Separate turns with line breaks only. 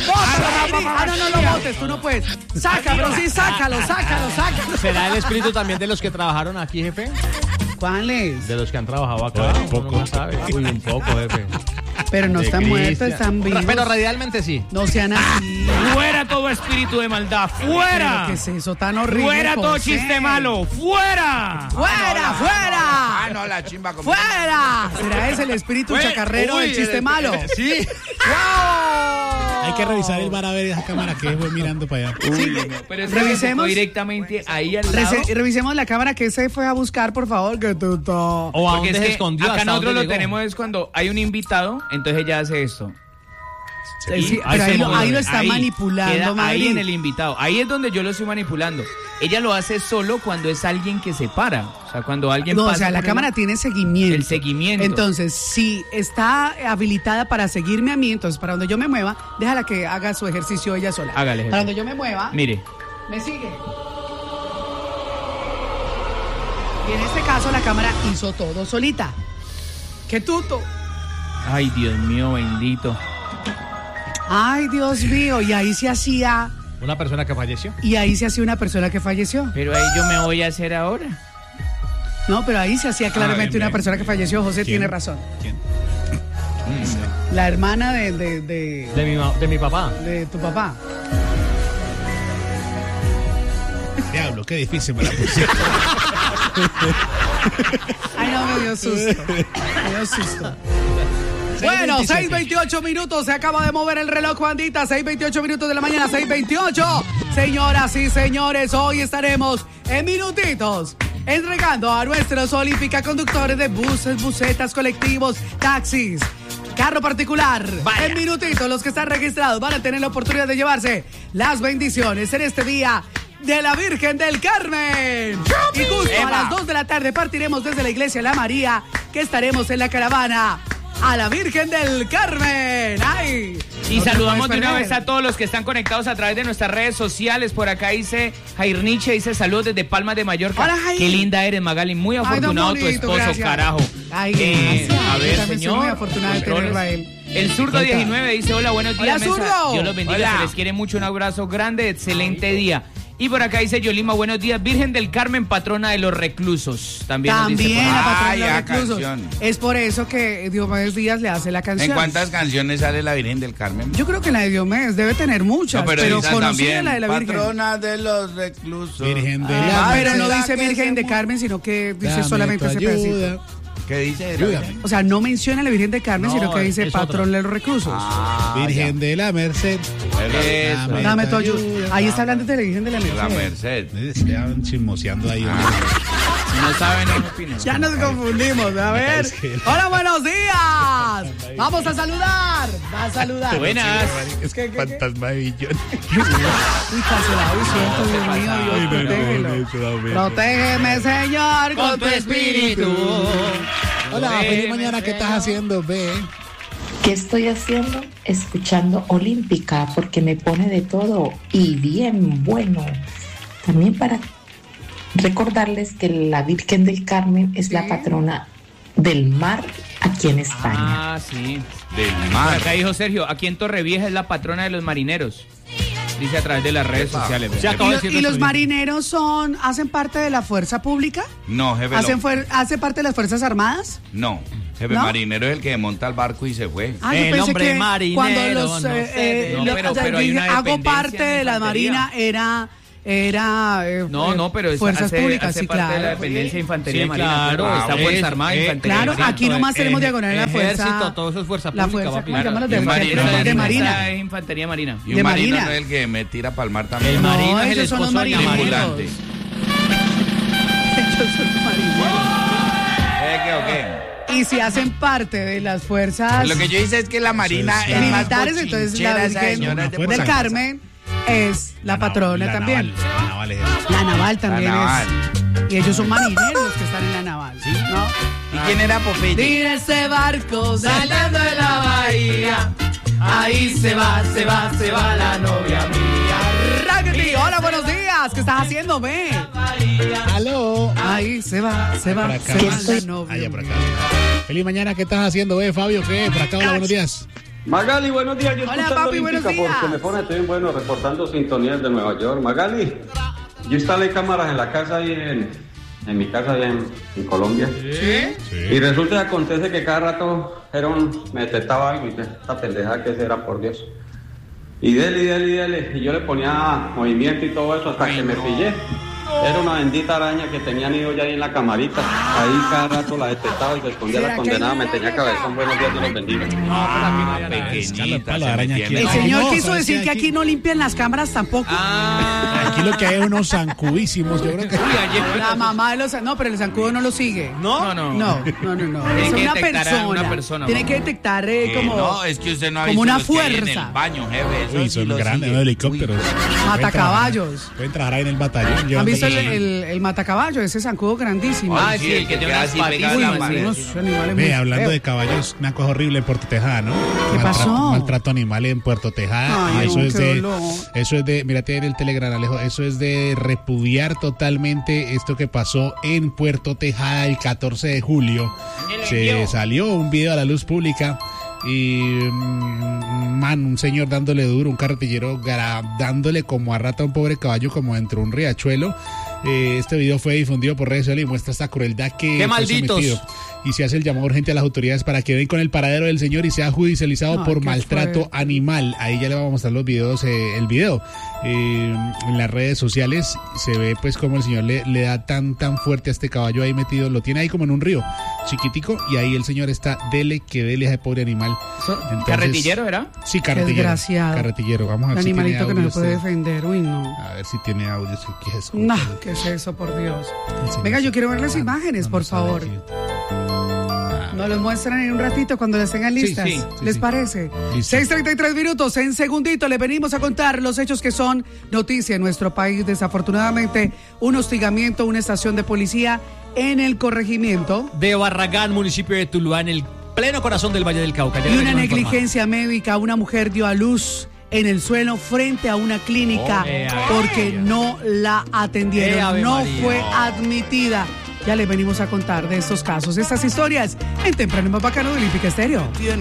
bótalo. No lo botes, tú no puedes. Sácalo, sí, sácalo.
¿Será el espíritu también de los que trabajaron aquí, jefe?
¿Cuáles?
De los que han trabajado acá.
Un poco.
No sabe. Uy, un poco, jefe.
Pero no están muertos, están vivos.
Pero radialmente sí.
No sean así.
¡Fuera todo espíritu de maldad! ¡Fuera!
¿Qué es eso tan horrible?
¡Fuera todo
José?
chiste malo! ¡Fuera!
¡Fuera!
No, la chimba como...
¡Fuera! ¿Será ese el espíritu chacarrero del chiste malo?
Sí.
¡Wow!
Hay que revisar el bar a ver esa cámara que fue mirando para allá.
Pero
Revisemos.
directamente ahí al lado.
Revisemos la cámara que se fue a buscar, por favor, que tú...
O a
Porque
dónde
es
se
que
escondió.
acá
hasta
nosotros
dónde
lo
llegó.
tenemos es cuando hay un invitado, entonces ella hace esto.
Sí,
ahí
pero
se
ahí lo
mueve.
está
Ahí,
manipulando,
queda ahí
Madrid.
en el invitado. Ahí es donde yo lo estoy manipulando. Ella lo hace solo cuando es alguien que se para. O sea, cuando alguien
No,
pasa
o sea, la
por
cámara tiene seguimiento.
el seguimiento.
Entonces, si está habilitada para seguirme a mí, entonces para donde yo me mueva, déjala que haga su ejercicio ella sola.
Hágale, jefe.
Para donde yo me mueva,
Mire.
me sigue. Y en este caso la cámara hizo todo solita. ¡Qué tuto!
Ay, Dios mío, bendito.
Ay, Dios mío, y ahí se hacía
Una persona que falleció.
una persona que falleció.
Pero ahí yo me voy a hacer ahora.
No, pero ahí se hacía claramente
bien,
una
bien.
persona que falleció. José
¿Quién?
tiene razón.
¿Quién?
La hermana de
De mi papá.
tu papá.
Diablo, qué difícil me la pusieron.
Ay, no, me dio susto. Bueno, 6:28 minutos, se acaba de mover el reloj, Juanita, 6:28 minutos de la mañana, 6:28. Señoras y señores, hoy estaremos en minutitos entregando a nuestros olímpica conductores de buses, busetas, colectivos, taxis, carro particular.
Vaya.
En minutitos, los que están registrados van a tener la oportunidad de llevarse las bendiciones en este día de la Virgen del Carmen. Y justo a las 2 de la tarde partiremos desde la iglesia La María, que estaremos en la caravana a la Virgen del Carmen. ¡Ay!
Y
No te
saludamos de
puedes
una
perder.
vez a todos los que están conectados a través de nuestras redes sociales. Por acá dice Jair Nietzsche, dice saludos desde Palmas de Mallorca.
Hola, Jair.
Qué linda eres, Magali. Muy
Ay,
afortunado
tan
tu
bonito,
esposo,
gracias.
carajo.
Ay, gracias.
A
Yo
ver,
también soy
señor.
muy afortunada de tenerlo a él.
El zurdo 19 dice, hola, buenos días,
Hola,
mesa.
zurdo.
Dios los bendiga,
Hola.
se les quiere mucho, un abrazo grande, excelente día. Y por acá dice Yolima, buenos días, Virgen del Carmen, patrona de los reclusos. También nos dice
También
por
la
acá.
patrona de los
ya,
reclusos.
canción.
Es por eso que Diomedes Díaz le hace la canción.
¿En cuántas canciones sale la Virgen del Carmen?
Yo creo que la de Diomedes debe tener muchas,
No,
pero
esa
conocida
también,
la de la Virgen.
patrona de los reclusos.
Virgen de la
Pero no
Merced.
dice
Que
Virgen
se
de
mu-
Carmen, sino que dice
Dame
solamente
tu
ese
ayuda.
pedacito.
¿Qué dice?
Ayúdame.
O sea, no menciona la Virgen de Carmen,
No,
sino que dice
es
patrón
otra.
de los reclusos.
Virgen de la Merced.
Eso,
Dame tu ayuda. Ahí está hablando de la Virgen de la
la
Merced.
Merced.
Estaban chismoseando ahí.
Si no saben, no opinen.
Ya nos confundimos, a ver.
Es que-
Hola, buenos días. Vamos a saludar. Va a saludar.
Buenas.
Es que fantasma de billón.
Uy, cancelado, siento, Dios mío, Dios, protégelo. Protégeme, Señor, con tu espíritu.
Hola, feliz mañana. ¿Qué estás haciendo, ve?
¿Qué estoy haciendo? Escuchando Olímpica porque me pone de todo y bien bueno. También para recordarles que la Virgen del Carmen es la patrona del mar aquí en España.
Ah, sí.
Del
Por
mar.
acá dijo Sergio, aquí en Torrevieja es la patrona de los marineros. Dice a través de las redes sociales.
Se acabó de decir
¿Y los
eso.
marineros hacen parte de la fuerza pública?
No, jefe.
¿Hacen parte de las Fuerzas Armadas?
No, jefe
¿No?
marinero es el que monta el barco y se fue.
Ah, yo
El
pensé
hombre
que
marinero,
cuando los
no sé.
No, pero hay una
hago
dependencia
parte
de
de la
infantería.
Marina
No, pero
Fuerzas Públicas,
hace
sí,
parte de la
claro.
dependencia de infantería
Sí,
marina.
claro.
Está Fuerza Armada, Infantería
Claro,
Marina.
aquí nomás tenemos diagonal en la
Ejército,
fuerza.
todo eso es fuerza
La
pública,
fuerza,
papi.
¿cómo se llama los
Y un marino
de Marina?
Esa es Infantería Marina.
Y un
de
marino
marina.
no es el que me tira para el mar también.
El
No,
marino es el
ellos son los
esposo de la
marineros.
marina.
Tripulante.
Ellos son marineros.
¿Qué o qué?
Y si hacen parte de las fuerzas
Lo que yo hice es que la marina es más
militares, entonces la
bochinchera, esa
Virgen
señora es de
del
por-
Carmen es la patrona
La
también.
naval, la naval es eso.
La naval también
La naval.
es. Y ellos son marineros los que están en la naval. ¿No?
¿Y quién era Popeye?
Mira ese barco saliendo de la bahía. Ahí se va la novia mía. Raggedy, hola, buenos días. ¿Qué estás haciendo, ve?
Aló.
Ahí se va
Por acá.
la novia.
Allá por acá. Feliz mañana. ¿Qué estás haciendo, ve, Fabio? ¿Qué? Por acá, hola, buenos días.
Magali, buenos días. Yo
Hola,
escuchando
papi, buenos
Olímpica
días.
porque me pone bien bueno reportando sintonías de Nueva York. Magali, yo instalé cámaras en la casa ahí en mi casa allá en Colombia.
¿Sí?
Y resulta y acontece que cada rato me detectaba algo y esta pendejada que era, por Dios. Y dele. Y yo le ponía movimiento y todo eso hasta que me pillé. Era una bendita araña que tenía nido ya ahí en la camarita. Ahí cada rato la detectaba y se escondía la condenada. Me tenía cabezón. Buenos días, Dios los bendiga.
Pequeñita.
la araña aquí.
El
Ay,
señor
no,
quiso
pero
decir
sí,
que
aquí-
aquí no limpian las cámaras tampoco.
Aquí lo que hay es unos zancudísimos. Yo creo que.
La mamá de los... No, pero el zancudo no lo sigue.
No.
No.
Tiene
Es
que
una
detectar a
persona.
una persona,
Tiene
mamá.
que detectar como...
No, es que usted no ha
como
visto
una
los que hay en
fuerza.
el baño, jefe. Eso
Uy,
sí
son
lo
grandes,
sigue.
¿no? Helicópteros.
Matacaballos.
Pueden trabajar ahí en el batallón.
¿Han
llevando
visto
personas.
el matacaballo? Ese zancudo grandísimo.
Ah,
Ay,
sí,
sí,
el que tiene
queda
unas
así
patitas.
pegado a la
Uy,
pared.
unos animales
Ve,
muy
hablando
feos.
de caballos, una cosa horrible en Puerto Tejada, ¿no?
¿Qué pasó?
Maltrato animal en Puerto Tejada.
Ay,
Y eso
no,
es
qué
de,
dolor.
eso es de, mírate en el Telegram, Alejo, eso es de repudiar totalmente esto que pasó en Puerto Tejada el 14 de julio. Se salió un video a la luz pública y un señor dándole duro, un carretillero dándole como a rata a un pobre caballo como dentro de un riachuelo. Este video fue difundido por redes sociales y muestra esta crueldad que
¡Qué
fue
malditos!
sometido. Y se hace el llamado urgente a las autoridades para que den con el paradero del señor y sea judicializado
Ay,
por
qué
maltrato
fuerte.
animal. Ahí ya le vamos a mostrar los videos, el video. En las redes sociales se ve pues como el señor le da tan fuerte a este caballo ahí metido, lo tiene ahí como en un río chiquitico y ahí el señor está dele a ese pobre animal. Entonces,
¿Carretillero era?
Sí, carretillero.
Desgraciado.
Carretillero, vamos a
El
ver si tiene
animalito que no se
audio
puede
este.
defender. Uy, no.
A ver si tiene audio. ¿Qué es eso?
No, ¿qué es eso, por Dios? Venga, yo quiero ver las imágenes, por favor. Nos los muestran en un ratito cuando las tengan listas.
sí,
¿Les
sí.
parece?
Listo.
6:33 minutos. En segundito le venimos a contar los hechos que son noticia en nuestro país. Desafortunadamente, un hostigamiento a una estación de policía en el corregimiento
De Barragán, municipio de Tuluá, en el pleno corazón del Valle del Cauca. Ya
y
le
una
venimos informando.
negligencia médica. Una mujer dio a luz en el suelo frente a una clínica porque no la
¡Ave
atendieron. No
María!
fue admitida. Ya le venimos a contar de estos casos, estas historias en Temprano y Más Bacano de Olímpica Estéreo.